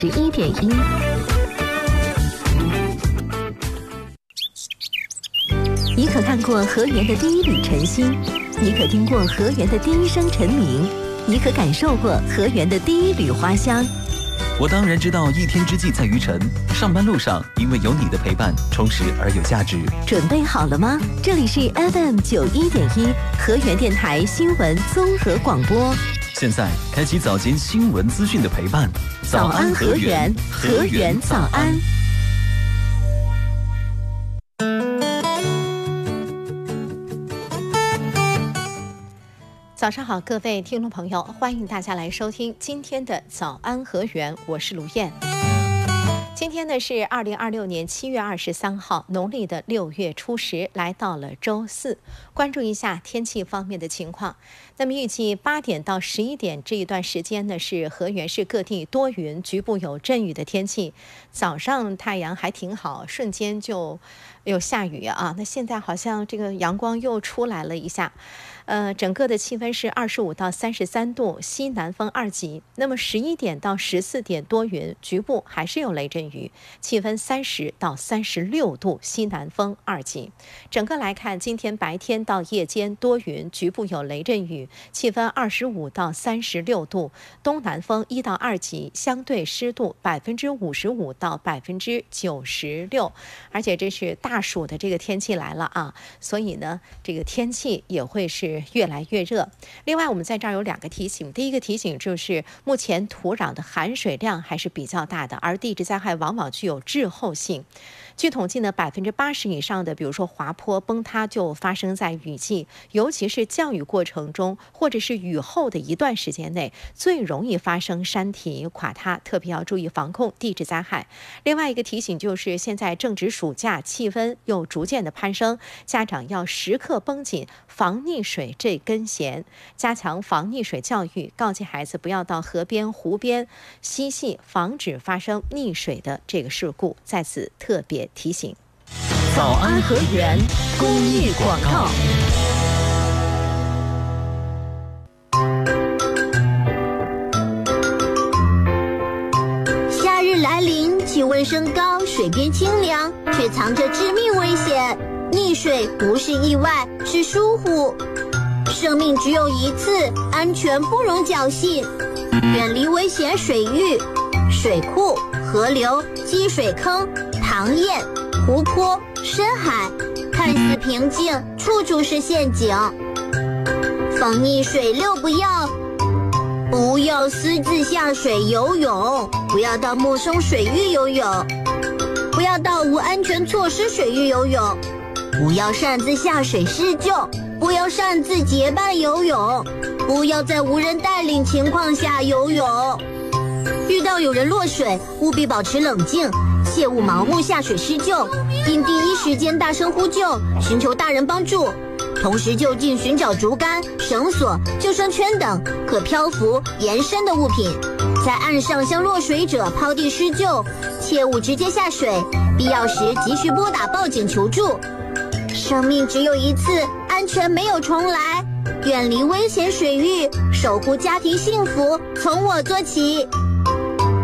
11.1。你可看过河源的第一缕晨曦？你可听过河源的第一声晨鸣？你可感受过河源的第一缕花香？ 我当然知道一天之计在于晨，上班路上因为有你的陪伴，充实而有价值。 准备好了吗？这里是 FM91.1 河源电台新闻综合广播。 现在开启早间新闻资讯的陪伴。 早安河源，河源早安。早上好，各位听众朋友，欢迎大家来收听今天的早安河源，我是卢燕。今天呢是2026年7月23号，农历的6月初10，来到了周四。关注一下天气方面的情况。那么预计8点到11点这一段时间呢，是河源市各地多云，局部有阵雨的天气。早上太阳还挺好，瞬间就有下雨啊。那现在好像这个阳光又出来了一下。整个的气温是25到33度，西南风2级。那么11点到14点多云，局部还是有雷阵雨，气温30到36度，西南风2级。整个来看，今天白天到夜间多云，局部有雷阵雨，气温25到36度，东南风1到2级，相对湿度55%到96%。而且这是大暑的这个天气来了啊，所以呢，这个天气也会是越来越热。另外我们在这儿有2个提醒，第一个提醒就是目前土壤的含水量还是比较大的，而地质灾害往往具有滞后性。据统计呢，80%以上的比如说滑坡崩塌就发生在雨季，尤其是降雨过程中或者是雨后的一段时间内，最容易发生山体垮塌，特别要注意防控地质灾害。另外一个提醒就是现在正值暑假，气温又逐渐的攀升，家长要时刻绷紧防溺水这根弦，加强防溺水教育，告诫孩子不要到河边湖边嬉戏，防止发生溺水的这个事故，在此特别提醒。 早安河源公益广告。 夏日来临，气温升高，水边清凉，却藏着致命危险。溺水不是意外，是疏忽。生命只有一次，安全不容侥幸。远离危险水域、水库、河流、积水坑、塘堰、湖泊、深海，看似平静，处处是陷阱。防溺水六不要：不要私自下水游泳，不要到陌生水域游泳，不要到无安全措施水域游泳，不要擅自下水施救，不要擅自结伴游泳，不要在无人带领情况下游泳。遇到有人落水，务必保持冷静，切勿盲目下水施救，应第一时间大声呼救，寻求大人帮助，同时就近寻找竹竿、绳索、救生圈等可漂浮延伸的物品，在岸上向落水者抛地施救，切勿直接下水，必要时及时拨打报警求助。生命只有一次，安全没有重来，远离危险水域，守护家庭幸福，从我做起。